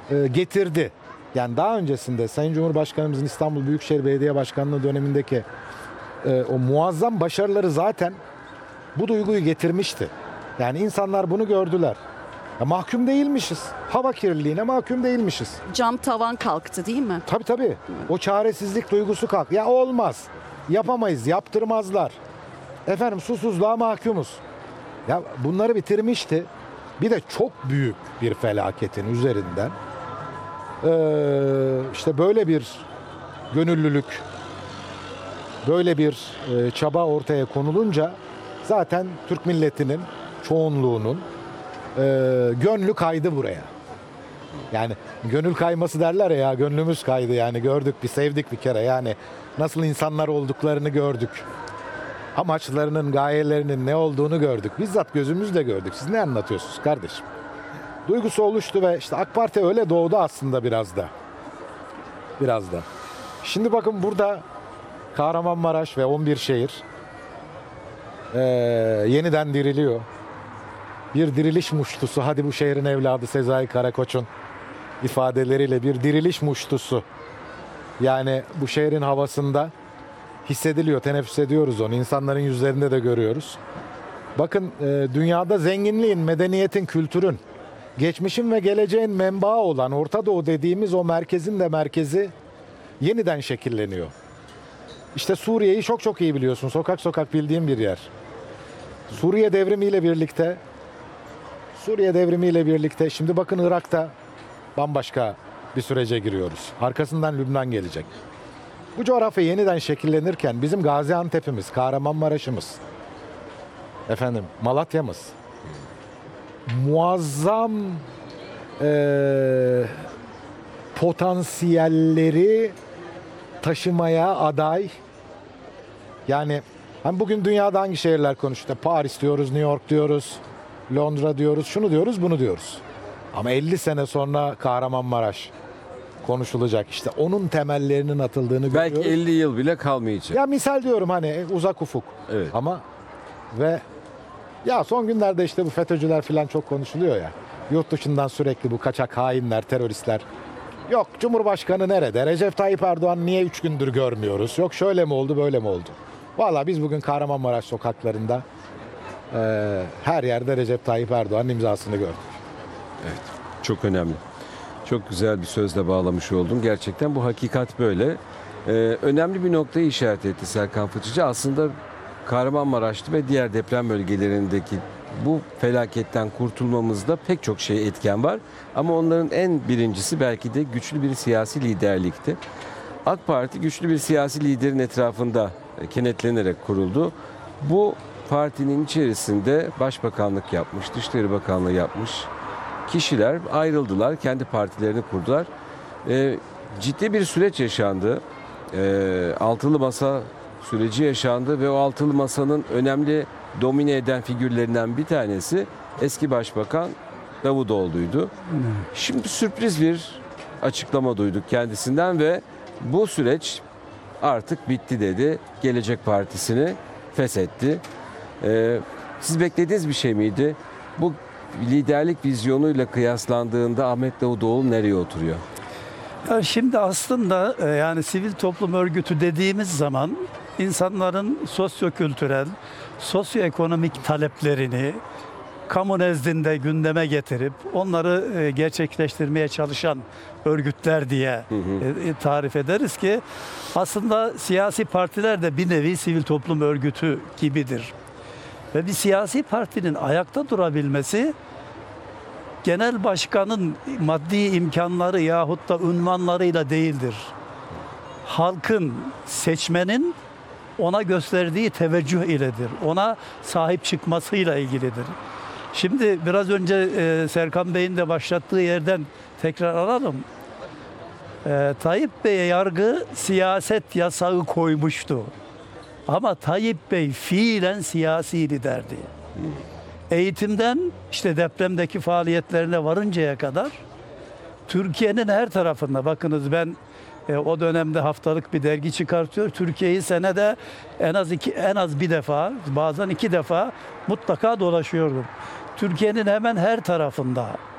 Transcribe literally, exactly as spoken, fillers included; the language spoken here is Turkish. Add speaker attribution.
Speaker 1: e, getirdi. Yani daha öncesinde Sayın Cumhurbaşkanımızın İstanbul Büyükşehir Belediye Başkanlığı dönemindeki e, o muazzam başarıları zaten bu duyguyu getirmişti. Yani insanlar bunu gördüler. Ya mahkum değilmişiz. Hava kirliliğine mahkum değilmişiz.
Speaker 2: Cam tavan kalktı değil mi?
Speaker 1: Tabii tabii. O çaresizlik duygusu kalk. Ya olmaz. Yapamayız. Yaptırmazlar. Efendim susuzluğa mahkumuz. Ya bunları bitirmişti. Bir de çok büyük bir felaketin üzerinden ee, işte böyle bir gönüllülük, böyle bir e, çaba ortaya konulunca zaten Türk milletinin çoğunluğunun e, gönlü kaydı buraya. Yani gönül kayması derler ya, gönlümüz kaydı yani, gördük, bir sevdik bir kere yani, nasıl insanlar olduklarını gördük. Amaçlarının, gayelerinin ne olduğunu gördük. Bizzat gözümüzle gördük. Siz ne anlatıyorsunuz kardeşim? Duygusu oluştu ve işte AK Parti öyle doğdu aslında biraz da. Biraz da. Şimdi bakın burada Kahramanmaraş ve on bir şehir ee, yeniden diriliyor. Bir diriliş muştusu. Hadi bu şehrin evladı Sezai Karakoç'un ifadeleriyle bir diriliş muştusu. Yani bu şehrin havasında hissediliyor, teneffüs ediyoruz onu. İnsanların yüzlerinde de görüyoruz. Bakın e, dünyada zenginliğin, medeniyetin, kültürün, geçmişin ve geleceğin menbaı olan Orta Doğu dediğimiz o merkezin de merkezi yeniden şekilleniyor. İşte Suriye'yi çok çok iyi biliyorsun. Sokak sokak bildiğim bir yer. Suriye devrimiyle birlikte Suriye devrimiyle birlikte şimdi bakın Irak'ta bambaşka bir sürece giriyoruz. Arkasından Lübnan gelecek. Bu coğrafya yeniden şekillenirken bizim Gaziantep'imiz, Kahramanmaraş'ımız, efendim Malatya'mız muazzam e, potansiyelleri taşımaya aday. Yani hani bugün dünyada hangi şehirler konuşuyor? Paris diyoruz, New York diyoruz, Londra diyoruz, şunu diyoruz, bunu diyoruz. Ama elli sene sonra Kahramanmaraş konuşulacak. İşte onun temellerinin atıldığını
Speaker 3: Belki
Speaker 1: görüyoruz.
Speaker 3: elli yıl bile kalmayacak.
Speaker 1: Ya misal diyorum hani uzak ufuk.
Speaker 3: Evet.
Speaker 1: Ama ve ya son günlerde işte bu FETÖ'cüler falan çok konuşuluyor ya. Yurt dışından sürekli bu kaçak hainler, teröristler. Yok Cumhurbaşkanı nerede? Recep Tayyip Erdoğan niye üç gündür görmüyoruz? Yok şöyle mi oldu, böyle mi oldu? Valla biz bugün Kahramanmaraş sokaklarında e, her yerde Recep Tayyip Erdoğan'ın imzasını gördük.
Speaker 3: Evet. Çok önemli. Çok güzel bir sözle bağlamış oldum. Gerçekten bu hakikat böyle. Ee, önemli bir noktayı işaret etti Serkan Fıçıcı. Aslında Kahramanmaraş'ta ve diğer deprem bölgelerindeki bu felaketten kurtulmamızda pek çok şey etken var. Ama onların en birincisi belki de güçlü bir siyasi liderlikti. AK Parti güçlü bir siyasi liderin etrafında kenetlenerek kuruldu. Bu partinin içerisinde başbakanlık yapmış, Dışişleri Bakanlığı yapmış kişiler ayrıldılar, kendi partilerini kurdular. Ee, ciddi bir süreç yaşandı. Ee, altılı masa süreci yaşandı ve o altılı masanın önemli domine eden figürlerinden bir tanesi eski Başbakan Davutoğlu'ydu. Şimdi sürpriz bir açıklama duyduk kendisinden ve bu süreç artık bitti dedi. Gelecek Partisi'ni feshetti. Ee, siz beklediğiniz bir şey miydi? Bu liderlik vizyonuyla kıyaslandığında Ahmet Davutoğlu nereye oturuyor?
Speaker 4: Ya şimdi aslında e, yani sivil toplum örgütü dediğimiz zaman insanların sosyokültürel, sosyoekonomik taleplerini kamu nezdinde gündeme getirip onları e, gerçekleştirmeye çalışan örgütler diye hı hı. E, tarif ederiz ki aslında siyasi partiler de bir nevi sivil toplum örgütü gibidir. Ve bir siyasi partinin ayakta durabilmesi genel başkanın maddi imkanları yahut da unvanlarıyla değildir. Halkın, seçmenin ona gösterdiği teveccüh iledir. Ona sahip çıkmasıyla ilgilidir. Şimdi biraz önce e, Serkan Bey'in de başlattığı yerden tekrar alalım. E, Tayyip Bey'e yargı siyaset yasağı koymuştu. Ama Tayyip Bey fiilen siyasi liderdi. Eğitimden işte depremdeki faaliyetlerine varıncaya kadar Türkiye'nin her tarafında, bakınız ben e, o dönemde haftalık bir dergi çıkartıyor. Türkiye'yi senede en az iki, en az bir defa, bazen iki defa mutlaka dolaşıyordum. Türkiye'nin hemen her tarafında